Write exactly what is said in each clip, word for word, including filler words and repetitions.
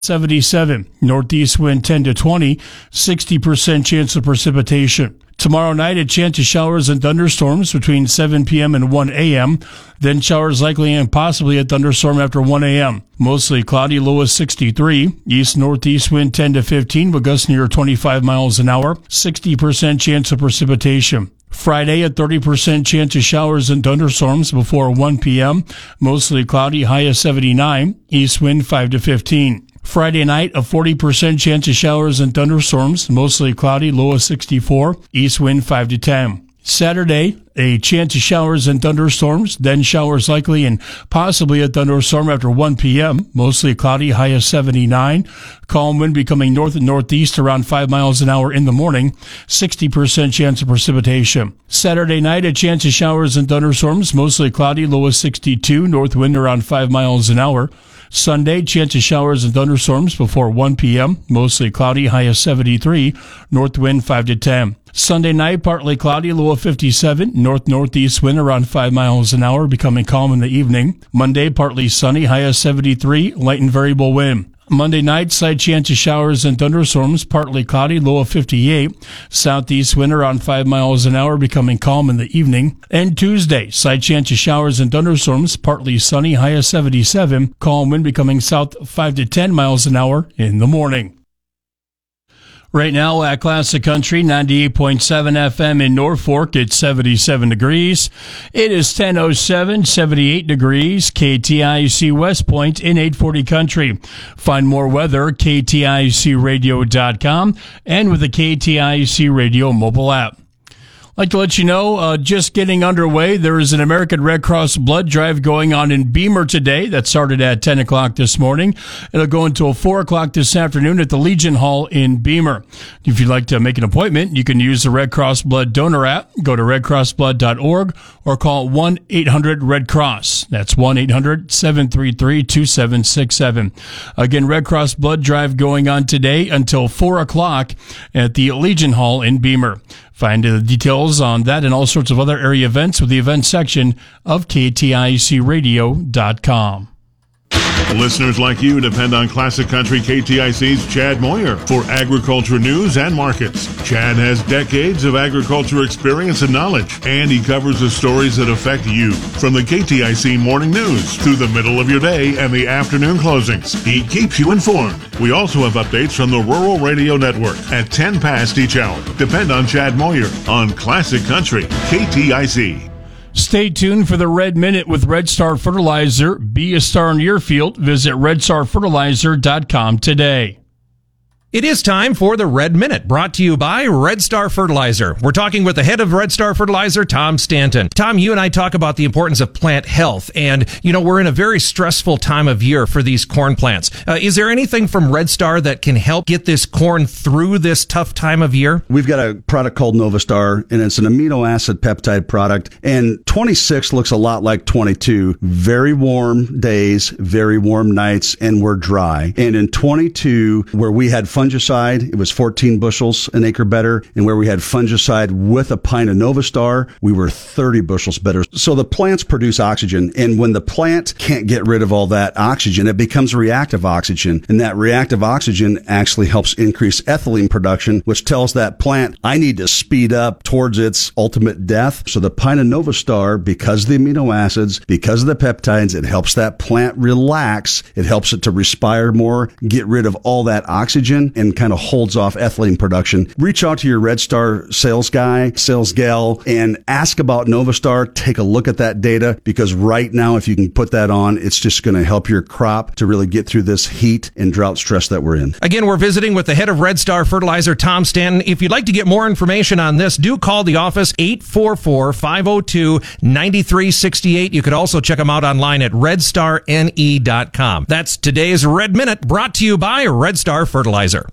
seventy-seven. Northeast wind ten to twenty, sixty percent chance of precipitation. Tomorrow night, a chance of showers and thunderstorms between seven p.m. and one a.m. Then showers likely and possibly a thunderstorm after one a.m. Mostly cloudy, low of sixty-three. East-northeast wind ten to fifteen with gusts near twenty-five miles an hour. sixty percent chance of precipitation. Friday, a thirty percent chance of showers and thunderstorms before one p.m. Mostly cloudy, high of seventy-nine. East wind five to fifteen. Friday night, a forty percent chance of showers and thunderstorms, mostly cloudy, low of sixty-four, east wind five to ten. Saturday, a chance of showers and thunderstorms, then showers likely and possibly a thunderstorm after one p.m., mostly cloudy, high of seventy-nine. Calm wind becoming north and northeast around five miles an hour in the morning, sixty percent chance of precipitation. Saturday night, a chance of showers and thunderstorms, mostly cloudy, low of sixty-two, north wind around five miles an hour. Sunday, chance of showers and thunderstorms before one p.m., mostly cloudy, high of seventy-three, north wind five to ten. Sunday night, partly cloudy, low of fifty-seven, north-northeast wind around five miles an hour, becoming calm in the evening. Monday, partly sunny, high of seventy-three, light and variable wind. Monday night, slight chance of showers and thunderstorms, partly cloudy, low of fifty-eight. Southeast wind around five miles an hour, becoming calm in the evening. And Tuesday, slight chance of showers and thunderstorms, partly sunny, high of seventy-seven. Calm wind becoming south five to ten miles an hour in the morning. Right now at Classic Country, ninety-eight point seven F M in Norfolk, it's seventy-seven degrees. It is ten oh seven, seventy-eight degrees. K T I C West Point in eight forty Country. Find more weather, K T I C radio dot com, and with the K T I C Radio mobile app. I'd like to let you know, uh, just getting underway, there is an American Red Cross blood drive going on in Beamer today. That started at ten o'clock this morning. It'll go until four o'clock this afternoon at the Legion Hall in Beamer. If you'd like to make an appointment, you can use the Red Cross Blood Donor app. Go to red cross blood dot org or call one eight hundred red cross. That's one eight hundred seven three three two seven six seven. Again, Red Cross blood drive going on today until four o'clock at the Legion Hall in Beamer. Find the details on that and all sorts of other area events with the events section of K T I C radio dot com. Listeners like you depend on Classic Country K T I C's Chad Moyer for agriculture news and markets. Chad has decades of agriculture experience and knowledge, and he covers the stories that affect you. From the K T I C morning news through the middle of your day and the afternoon closings, he keeps you informed. We also have updates from the Rural Radio Network at ten past each hour. Depend on Chad Moyer on Classic Country K T I C. Stay tuned for the Red Minute with Red Star Fertilizer. Be a star in your field. Visit red star fertilizer dot com today. It is time for the Red Minute, brought to you by Red Star Fertilizer. We're talking with the head of Red Star Fertilizer, Tom Stanton. Tom, you and I talk about the importance of plant health, and, you know, we're in a very stressful time of year for these corn plants. Uh, is there anything from Red Star that can help get this corn through this tough time of year? We've got a product called Novastar, and it's an amino acid peptide product, and twenty-six looks a lot like twenty-two. Very warm days, very warm nights, and we're dry. And in twenty-two, where we had fungicide, it was fourteen bushels an acre better. And where we had fungicide with a pint of Novastar, we were thirty bushels better. So the plants produce oxygen. And when the plant can't get rid of all that oxygen, it becomes reactive oxygen. And that reactive oxygen actually helps increase ethylene production, which tells that plant, I need to speed up towards its ultimate death. So the pint of Novastar, because of the amino acids, because of the peptides, it helps that plant relax. It helps it to respire more, get rid of all that oxygen, and kind of holds off ethylene production. Reach out to your Red Star sales guy, sales gal, and ask about Novastar. Take a look at that data, because right now, if you can put that on, it's just going to help your crop to really get through this heat and drought stress that we're in. Again, we're visiting with the head of Red Star Fertilizer, Tom Stanton. If you'd like to get more information on this, do call the office, eight four four, five oh two, nine three six eight. You could also check them out online at red star N E dot com. That's today's Red Minute, brought to you by Red Star Fertilizer.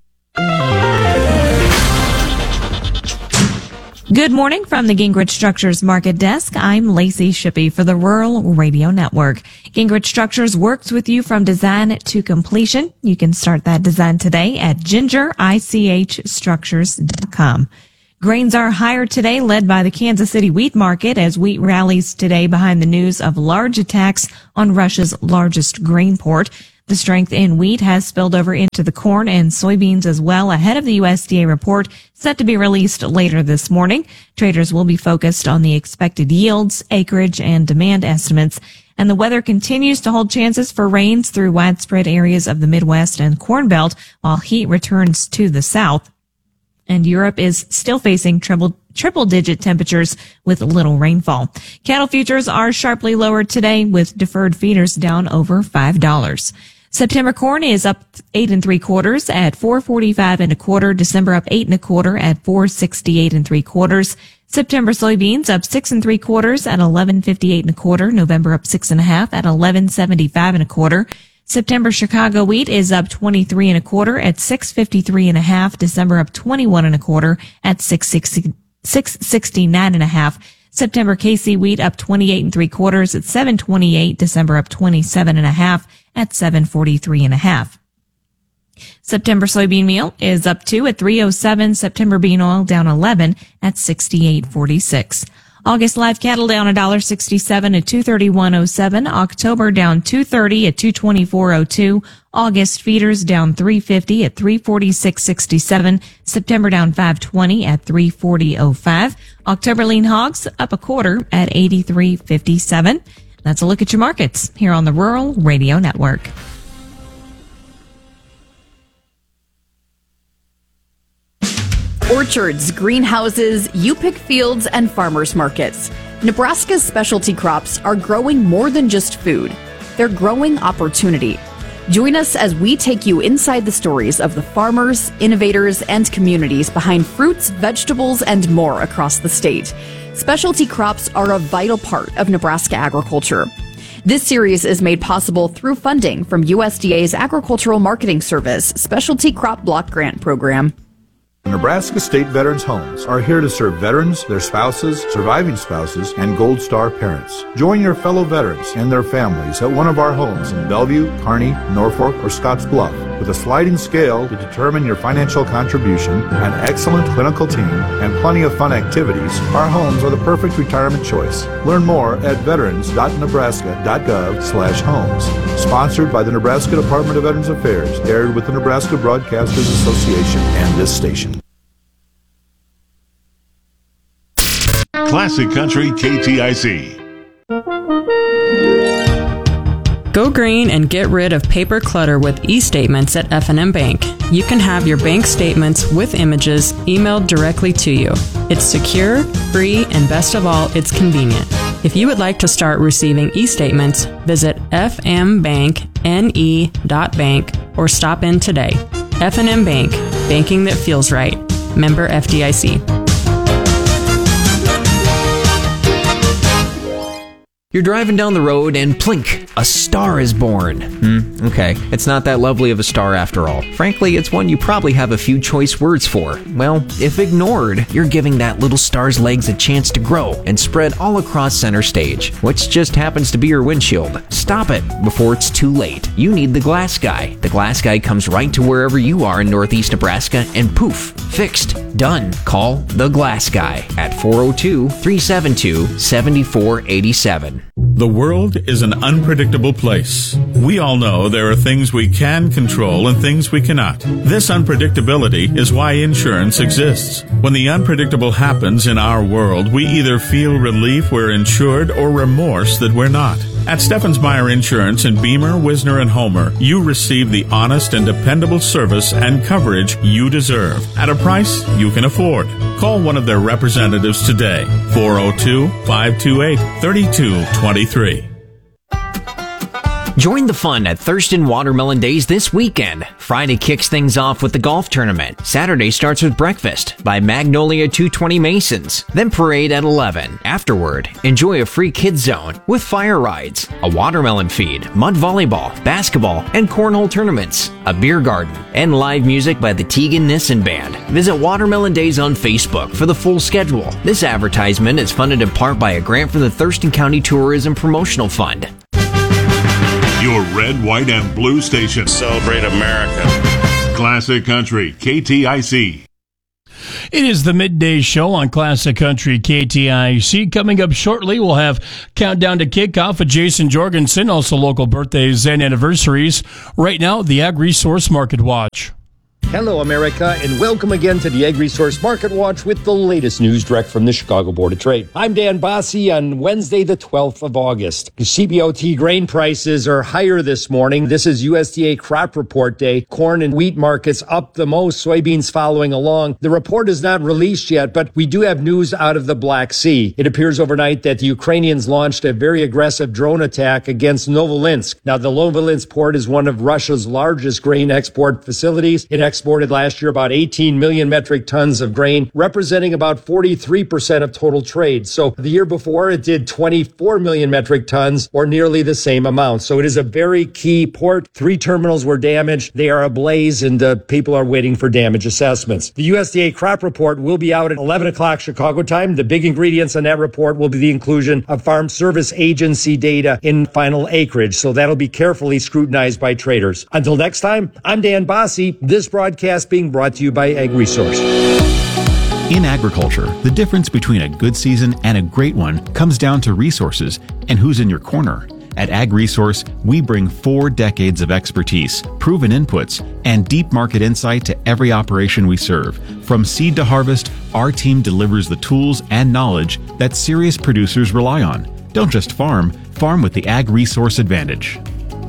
Good morning from the Gingrich Structures Market Desk. I'm Lacey Shippey for the Rural Radio Network. Gingrich Structures works with you from design to completion. You can start that design today at ginger ich structures dot com. Grains are higher today, led by the Kansas City wheat market, as wheat rallies today behind the news of large attacks on Russia's largest grain port. The strength in wheat has spilled over into the corn and soybeans as well ahead of the U S D A report set to be released later this morning. Traders will be focused on the expected yields, acreage, and demand estimates. And the weather continues to hold chances for rains through widespread areas of the Midwest and Corn Belt while heat returns to the south. And Europe is still facing triple, triple digit temperatures with little rainfall. Cattle futures are sharply lower today with deferred feeders down over five dollars. September corn is up eight and three quarters at four forty-five and a quarter. December up eight and a quarter at four sixty-eight and three quarters. September soybeans up six and three quarters at eleven fifty-eight and a quarter. November up six and a half at eleven seventy-five and a quarter. September Chicago wheat is up twenty-three and a quarter at six fifty-three and a half. December up twenty-one and a quarter at six sixty-nine and a half. September K C wheat up twenty-eight and three quarters at seven twenty-eight. December up twenty-seven and a half at seven forty-three and a half. September soybean meal is up two at three oh seven. September bean oil down eleven at sixty-eight forty-six. August live cattle down one dollar sixty-seven at two thirty-one oh seven. October down two thirty at two twenty-four oh two. August feeders down three fifty at three forty-six sixty-seven. September down five twenty at three forty oh five. October lean hogs up a quarter at eighty-three fifty-seven. That's a look at your markets here on the Rural Radio Network. Orchards, greenhouses, you-pick fields, and farmers markets. Nebraska's specialty crops are growing more than just food. They're growing opportunity. Join us as we take you inside the stories of the farmers, innovators, and communities behind fruits, vegetables, and more across the state. Specialty crops are a vital part of Nebraska agriculture. This series is made possible through funding from U S D A's Agricultural Marketing Service Specialty Crop Block Grant Program. Nebraska State Veterans Homes are here to serve veterans, their spouses, surviving spouses, and Gold Star parents. Join your fellow veterans and their families at one of our homes in Bellevue, Kearney, Norfolk, or Scotts Bluff. With a sliding scale to determine your financial contribution, an excellent clinical team, and plenty of fun activities, our homes are the perfect retirement choice. Learn more at veterans dot nebraska dot gov slash homes. Sponsored by the Nebraska Department of Veterans Affairs, aired with the Nebraska Broadcasters Association and this station. Classic Country K T I C. Go green and get rid of paper clutter with e-statements at F and M Bank. You can have your bank statements with images emailed directly to you. It's secure, free, and best of all, it's convenient. If you would like to start receiving e-statements, visit f m bank n e dot bank or stop in today. F and M Bank, banking that feels right. Member F D I C. You're driving down the road and plink, a star is born. Hmm, okay, it's not that lovely of a star after all. Frankly, it's one you probably have a few choice words for. Well, if ignored, you're giving that little star's legs a chance to grow and spread all across center stage, which just happens to be your windshield. Stop it before it's too late. You need the Glass Guy. The Glass Guy comes right to wherever you are in Northeast Nebraska and poof, fixed, done. Call the Glass Guy at four oh two, three seven two, seven four eight seven. The world is an unpredictable place. We all know there are things we can control and things we cannot. This unpredictability is why insurance exists. When the unpredictable happens in our world, we either feel relief we're insured or remorse that we're not. At Steffens Meyer Insurance in Beamer, Wisner, and Homer, you receive the honest and dependable service and coverage you deserve at a price you can afford. Call one of their representatives today, four oh two, five two eight, three two two three. Join the fun at Thurston Watermelon Days this weekend. Friday kicks things off with the golf tournament. Saturday starts with breakfast by Magnolia two twenty Masons. Then parade at eleven. Afterward, enjoy a free kids zone with fire rides, a watermelon feed, mud volleyball, basketball, and cornhole tournaments, a beer garden, and live music by the Teagan Nissen Band. Visit Watermelon Days on Facebook for the full schedule. This advertisement is funded in part by a grant from the Thurston County Tourism Promotional Fund. Your red, white, and blue station. Celebrate America. Classic Country K T I C. It is the midday show on Classic Country K T I C. Coming up shortly, we'll have Countdown to Kickoff with Jason Jorgensen, also local birthdays and anniversaries. Right now, the Ag Resource Market Watch. Hello, America, and welcome again to the Ag Resource Market Watch with the latest news direct from the Chicago Board of Trade. I'm Dan Bosse on Wednesday, the twelfth of August. C B O T grain prices are higher this morning. This is U S D A crop report day. Corn and wheat markets up the most, soybeans following along. The report is not released yet, but we do have news out of the Black Sea. It appears overnight that the Ukrainians launched a very aggressive drone attack against Novolinsk. Now, the Novolinsk port is one of Russia's largest grain export facilities. It exported last year about eighteen million metric tons of grain, representing about forty-three percent of total trade. So the year before, it did twenty-four million metric tons, or nearly the same amount. So it is a very key port. Three terminals were damaged. They are ablaze, and uh, people are waiting for damage assessments. The U S D A crop report will be out at eleven o'clock Chicago time. The big ingredients in that report will be the inclusion of Farm Service Agency data in final acreage. So that'll be carefully scrutinized by traders. Until next time, I'm Dan Bosse. This broadcast being brought to you by Ag Resource. In agriculture, the difference between a good season and a great one comes down to resources and who's in your corner. At Ag Resource, we bring four decades of expertise, proven inputs, and deep market insight to every operation we serve. From seed to harvest, our team delivers the tools and knowledge that serious producers rely on. Don't just farm, farm with the Ag Resource advantage.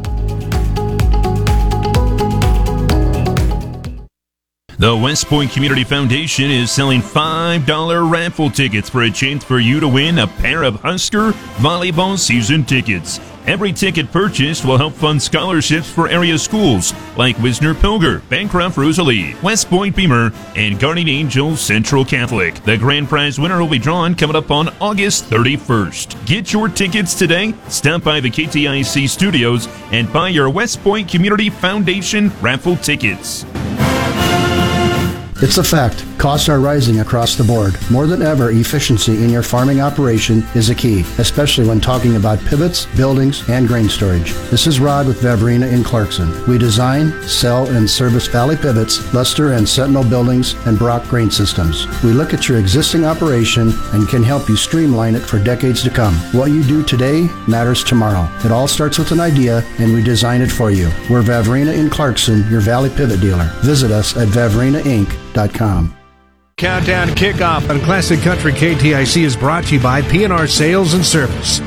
The West Point Community Foundation is selling five dollar raffle tickets for a chance for you to win a pair of Husker volleyball season tickets. Every ticket purchased will help fund scholarships for area schools like Wisner-Pilger, Bancroft-Rosalie, West Point Beamer, and Guardian Angel Central Catholic. The grand prize winner will be drawn coming up on August thirty-first. Get your tickets today. Stop by the K T I C studios and buy your West Point Community Foundation raffle tickets. It's a fact. Costs are rising across the board. More than ever, efficiency in your farming operation is a key, especially when talking about pivots, buildings, and grain storage. This is Rod with Vavrina in Clarkson. We design, sell, and service Valley Pivots, Luster and Sentinel buildings, and Brock grain systems. We look at your existing operation and can help you streamline it for decades to come. What you do today matters tomorrow. It all starts with an idea, and we design it for you. We're Vavrina in Clarkson, your Valley Pivot dealer. Visit us at vavrina inc dot com. Countdown to Kickoff on Classic Country K T I C is brought to you by P and R Sales and Service.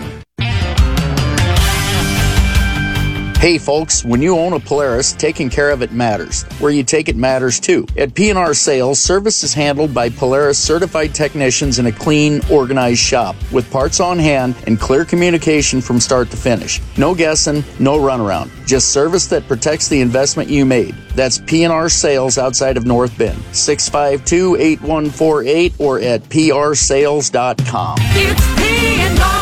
Hey folks, when you own a Polaris, taking care of it matters. Where you take it matters too. At P and R Sales, service is handled by Polaris certified technicians in a clean, organized shop with parts on hand and clear communication from start to finish. No guessing, no runaround. Just service that protects the investment you made. That's P and R Sales outside of North Bend. six five two, eight one four eight or at p r sales dot com. It's P and R.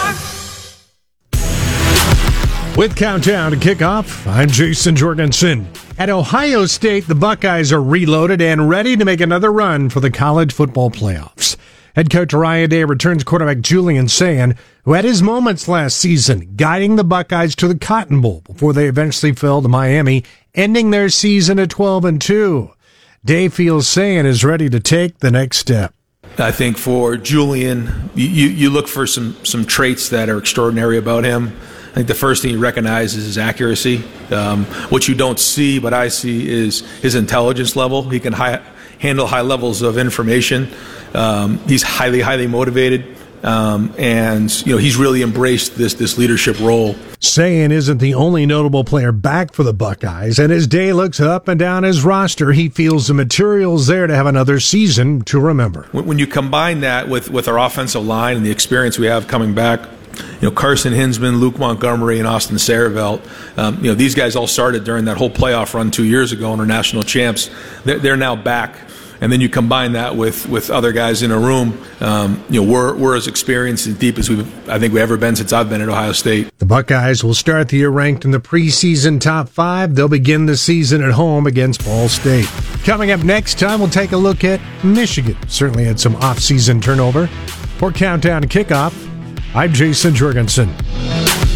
With Countdown to Kickoff, I'm Jason Jorgensen. At Ohio State, the Buckeyes are reloaded and ready to make another run for the college football playoffs. Head coach Ryan Day returns quarterback Julian Sayin, who had his moments last season, guiding the Buckeyes to the Cotton Bowl before they eventually fell to Miami, ending their season at twelve and two. Day feels Sayin is ready to take the next step. I think for Julian, you, you look for some, some traits that are extraordinary about him. I think the first thing you recognize is his accuracy. Um, what you don't see, but I see, is his intelligence level. He can high, handle high levels of information. Um, he's highly, highly motivated, um, and you know he's really embraced this this leadership role. Sayin isn't the only notable player back for the Buckeyes, and as Day looks up and down his roster, he feels the material's there to have another season to remember. When you combine that with, with our offensive line and the experience we have coming back, you know, Carson Hinsman, Luke Montgomery, and Austin Saravelt, um, you know, these guys all started during that whole playoff run two years ago and are national champs. They're, they're now back. And then you combine that with, with other guys in a room, um, you know, we're, we're as experienced and deep as we've, I think we've ever been since I've been at Ohio State. The Buckeyes will start the year ranked in the preseason top five. They'll begin the season at home against Ball State. Coming up next time, we'll take a look at Michigan. Certainly had some off-season turnover. For Countdown to Kickoff, I'm Jason Jorgensen.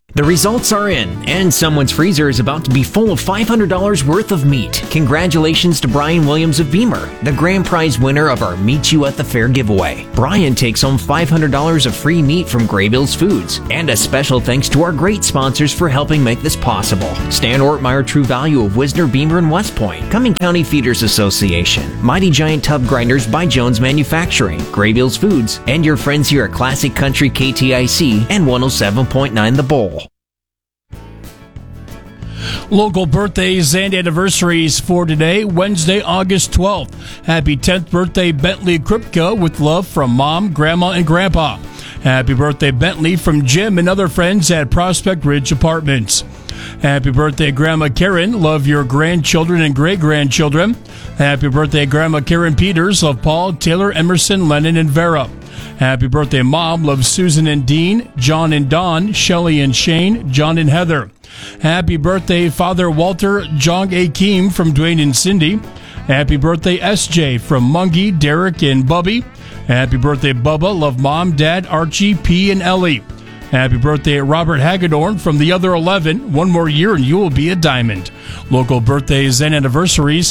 The results are in, and someone's freezer is about to be full of five hundred dollars worth of meat. Congratulations to Brian Williams of Beamer, the grand prize winner of our Meet You at the Fair giveaway. Brian takes home five hundred dollars of free meat from Graybills Foods, and a special thanks to our great sponsors for helping make this possible. Stan Ortmeyer True Value of Wisner, Beamer, and West Point, Cumming County Feeders Association, Mighty Giant Tub Grinders by Jones Manufacturing, Graybills Foods, and your friends here at Classic Country K T I C and one oh seven point nine The Bowl. Local birthdays and anniversaries for today, Wednesday, August twelfth. Happy tenth birthday, Bentley Kripke, with love from Mom, Grandma, and Grandpa. Happy birthday, Bentley, from Jim and other friends at Prospect Ridge Apartments. Happy birthday, Grandma Karen. Love your grandchildren and great-grandchildren. Happy birthday, Grandma Karen Peters. Love Paul, Taylor, Emerson, Lennon, and Vera. Happy birthday, Mom. Love Susan and Dean, John and Don, Shelley and Shane, John and Heather. Happy birthday, Father Walter Jong Akeem from Dwayne and Cindy. Happy birthday, S J from Mungie, Derek, and Bubby. Happy birthday, Bubba. Love Mom, Dad, Archie, P, and Ellie. Happy birthday, Robert Hagedorn from the other eleven. One more year and you will be a diamond. Local birthdays and anniversaries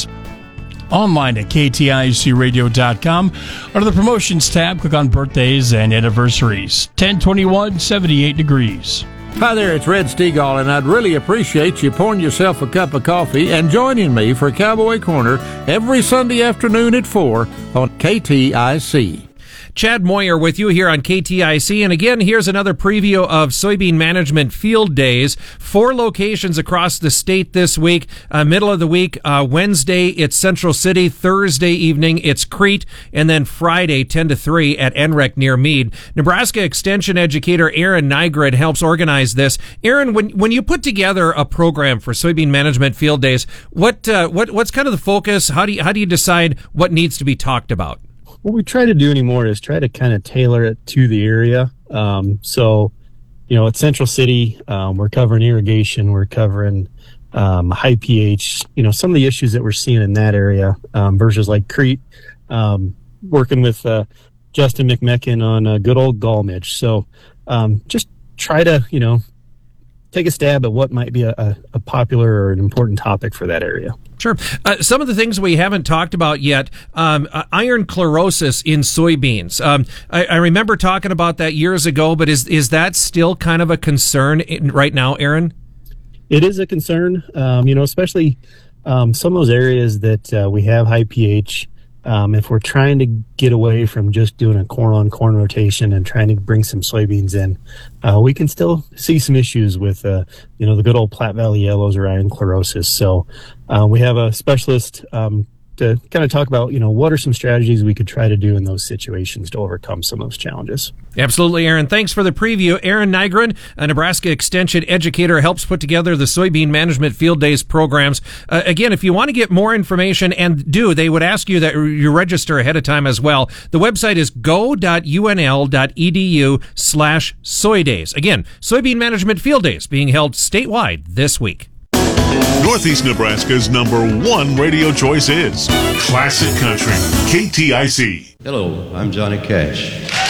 online at K T I C radio dot com. Under the promotions tab, click on birthdays and anniversaries. ten twenty-one, seventy-eight degrees. Hi there, it's Red Stegall, and I'd really appreciate you pouring yourself a cup of coffee and joining me for Cowboy Corner every Sunday afternoon at four on K T I C. Chad Moyer with you here on K T I C. And again, here's another preview of Soybean Management Field Days. Four locations across the state this week. Uh, middle of the week, uh, Wednesday, it's Central City. Thursday evening, it's Crete. And then Friday, ten to three at N R E C near Meade. Nebraska Extension educator Aaron Nygrid helps organize this. Aaron, when when you put together a program for Soybean Management Field Days, what uh, what what's kind of the focus? How do you, how do you decide what needs to be talked about? What we try to do anymore is try to kind of tailor it to the area. Um, so, you know, at Central City, um, we're covering irrigation, we're covering um, high pH, you know, some of the issues that we're seeing in that area um, versus like Crete, um, working with uh, Justin McMecken on a good old gall midge. So um, just try to, you know, take a stab at what might be a, a, a popular or an important topic for that area. Sure. Uh, some of the things we haven't talked about yet, um, uh, iron chlorosis in soybeans. Um, I, I remember talking about that years ago, but is is that still kind of a concern in, right now, Aaron? It is a concern, um, you know, especially um, some of those areas that uh, we have high pH. Um, if we're trying to get away from just doing a corn-on-corn rotation and trying to bring some soybeans in, uh, we can still see some issues with, uh, you know, the good old Platte Valley yellows or iron chlorosis. So uh, we have a specialist um, to kind of talk about, you know, what are some strategies we could try to do in those situations to overcome some of those challenges. Absolutely, Aaron. Thanks for the preview. Aaron Nygren, a Nebraska Extension educator, helps put together the Soybean Management Field Days programs. Uh, again, if you want to get more information, and do, they would ask you that you register ahead of time as well. The website is go.unl.edu slash soy days. Again, Soybean Management Field Days being held statewide this week. Northeast Nebraska's number one radio choice is Classic Country, K T I C. Hello, I'm Johnny Cash.